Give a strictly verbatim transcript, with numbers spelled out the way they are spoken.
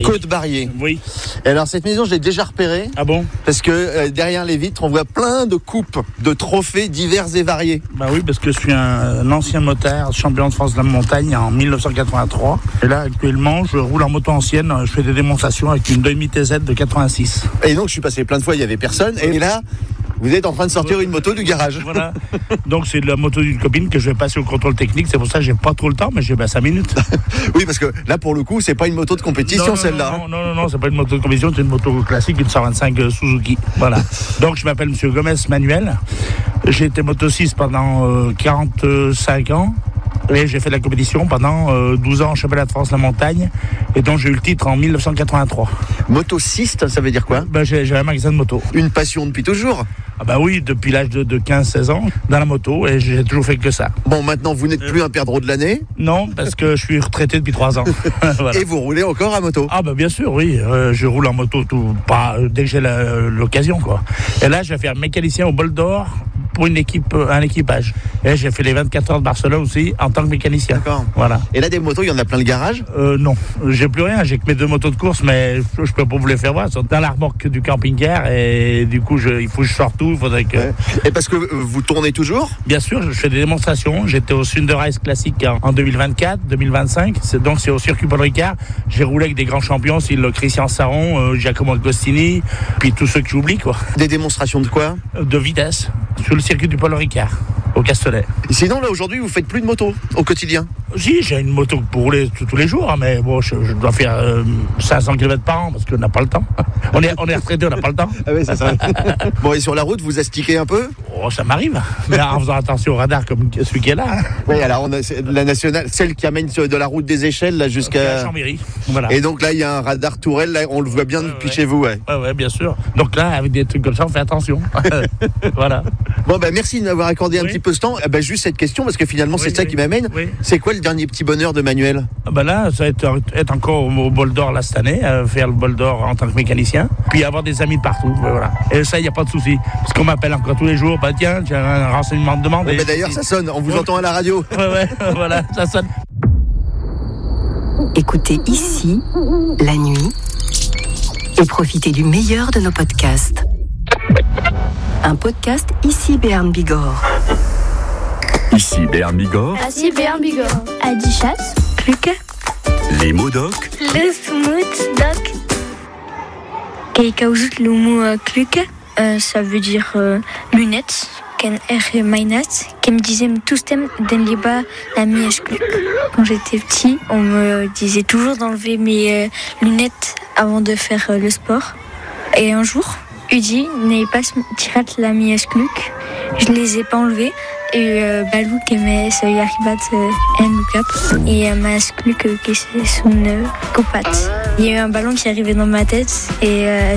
Côte-Barrier. Oui. Et alors cette maison, je l'ai déjà repérée. Ah bon? Parce que euh, derrière les vitres, on voit plein de coupes, de trophées divers et variés. Bah oui, parce que je suis un, un ancien motard, champion de France de la montagne en dix-neuf cent quatre-vingt-trois. Et là, actuellement, je roule en moto ancienne. Je fais des démonstrations avec une demi T Z de quatre-vingt-six. Et donc, je suis passé plein de fois, il y avait personne. Et là, vous êtes en train de sortir une moto du garage. Voilà. Donc, c'est de la moto d'une copine que je vais passer au contrôle technique. C'est pour ça que j'ai pas trop le temps, mais j'ai bah, cinq minutes. Oui, parce que là, pour le coup, c'est pas une moto de compétition, non, non, celle-là. Non, non, non, non, c'est pas une moto de compétition, c'est une moto classique, une cent vingt-cinq euh, Suzuki. Voilà. Donc, je m'appelle Monsieur Gomez Manuel. J'ai été motociste pendant euh, quarante-cinq ans. Et j'ai fait de la compétition pendant euh, douze ans en championnat de France de la montagne. Et donc j'ai eu le titre en dix-neuf cent quatre-vingt-trois. Motociste, ça veut dire quoi? Ben, j'ai, j'ai un magasin de moto. Une passion depuis toujours? Ah bah oui, depuis l'âge de, de quinze seize ans, dans la moto, et j'ai toujours fait que ça. Bon, maintenant, vous n'êtes plus un perdreau de l'année? Non, parce que je suis retraité depuis trois ans. Voilà. Et vous roulez encore à moto? Ah bah bien sûr, oui. Euh, je roule en moto tout, pas, dès que j'ai la, l'occasion, quoi. Et là, je vais faire mécanicien au Bol d'Or pour une équipe, un équipage. Et j'ai fait les vingt-quatre heures de Barcelone aussi en tant que mécanicien. D'accord. Voilà. Et là, des motos, il y en a plein le garage? Euh, non, j'ai plus rien. J'ai que mes deux motos de course, mais je, je peux pas vous les faire voir. Elles sont dans la remorque du camping-car et du coup, je, il faut que je sorte tout. Il faudrait que. Ouais. Et parce que euh, vous tournez toujours? Bien sûr, je fais des démonstrations. J'étais au Sunderrace Classique en, en deux mille vingt-quatre, deux mille vingt-cinq. C'est, donc, c'est au circuit Paul Ricard. J'ai roulé avec des grands champions, c'est le Christian Saron, euh, Giacomo Agostini, puis tous ceux que j'oublie, quoi. Des démonstrations de quoi? De vitesse sur le circuit du Paul Ricard, au Castellet. Et sinon, là, aujourd'hui, vous faites plus de moto au quotidien? Si, j'ai une moto pour rouler tous les jours, hein, mais bon, je, je dois faire euh, cinq cents kilomètres par an parce qu'on n'a pas le temps. On est, on est retraité, on n'a pas le temps. Ah oui, c'est ça. Bon, et sur la route, vous astiquez un peu? Oh, ça m'arrive, mais en faisant attention au radar comme celui qui est là. Hein. Oui, alors on a la nationale, celle qui amène de la route des Échelles là jusqu'à Chambéry. Voilà. Et donc là, il y a un radar tourelle, là, on le voit bien ouais, depuis ouais. chez vous, ouais. Ouais, ouais, bien sûr. Donc là, avec des trucs comme ça, on fait attention. Voilà. Bon, ben merci de m'avoir accordé un oui. petit peu ce temps. Eh ben, juste cette question, parce que finalement, oui, c'est oui. ça qui m'amène. Oui. C'est quoi le dernier petit bonheur de Manuel? Ben là, ça va être, être encore au, au Bol d'Or là cette année, euh, faire le Bol d'Or en tant que mécanicien, puis avoir des amis de partout. Ben, voilà. Et ça, il n'y a pas de souci. Parce qu'on m'appelle encore tous les jours, bah tiens, j'ai un renseignement de demande. Ouais, ben d'ailleurs, ça sonne, on vous ouais. entend à la radio. Ouais, ouais, voilà, ça sonne. Écoutez ici, la nuit, et profitez du meilleur de nos podcasts. Un podcast ici Béarn Bigorre. Ici Béarn Bigorre. Ici Béarn Bigorre. Adichat. Cluke. Les mots doc. Le smooth doc. Keikaoujut le mot euh, Cluke, euh, ça veut dire euh, lunettes. Ken er mainat, qui me disait tous thèmes den liba la mièche cluk. Quand j'étais petit, on me disait toujours d'enlever mes euh, lunettes avant de faire euh, le sport. Et un jour, Udi n'est pas tirat la mièche cluk. Je les ai pas enlevées. Et euh, Balou qui met ce yaribat en look-up et ma cluk qui c'est son copat. Il y a eu un ballon qui arrivait dans ma tête et euh,